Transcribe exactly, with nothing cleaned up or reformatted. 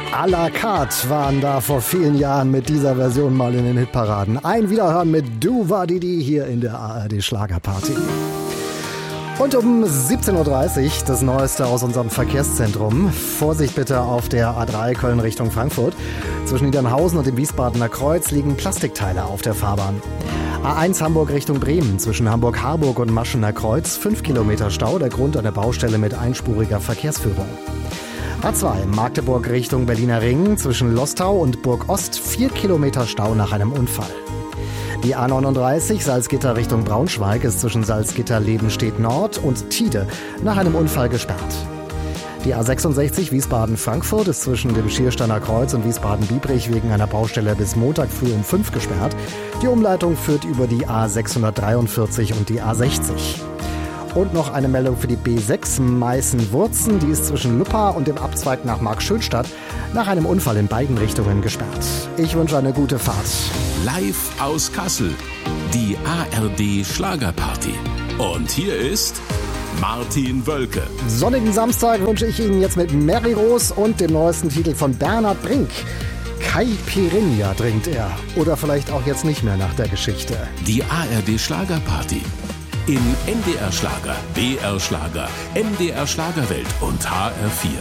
à la carte waren da vor vielen Jahren mit dieser Version mal in den Hitparaden. Ein Wiederhören mit Du Wadidi hier in der A R D Schlagerparty. Und um siebzehn Uhr dreißig das Neueste aus unserem Verkehrszentrum. Vorsicht bitte auf der A drei Köln Richtung Frankfurt. Zwischen Niedernhausen und dem Wiesbadener Kreuz liegen Plastikteile auf der Fahrbahn. A eins Hamburg Richtung Bremen, zwischen Hamburg-Harburg und Maschener Kreuz, fünf Kilometer Stau, der Grund eine Baustelle mit einspuriger Verkehrsführung. A zwei Magdeburg Richtung Berliner Ring, zwischen Lostau und Burg-Ost, vier Kilometer Stau nach einem Unfall. Die A neununddreißig Salzgitter Richtung Braunschweig ist zwischen Salzgitter-Lebenstedt-Nord und Tide nach einem Unfall gesperrt. Die A sechsundsechzig Wiesbaden-Frankfurt ist zwischen dem Schiersteiner Kreuz und Wiesbaden-Biebrich wegen einer Baustelle bis Montag früh um fünf gesperrt. Die Umleitung führt über die A sechshundertdreiundvierzig und die A sechzig. Und noch eine Meldung für die B sechs Meißen-Wurzen. Die ist zwischen Luppa und dem Abzweig nach Markschönstadt nach einem Unfall in beiden Richtungen gesperrt. Ich wünsche eine gute Fahrt. Live aus Kassel, die A R D Schlagerparty. Und hier ist Martin Wölke. Sonnigen Samstag wünsche ich Ihnen jetzt mit Mary Rose und dem neuesten Titel von Bernhard Brink. Caipirinha trinkt er. Oder vielleicht auch jetzt nicht mehr nach der Geschichte. Die A R D Schlagerparty. In N D R Schlager, B R Schlager, M D R Schlagerwelt und H R vier.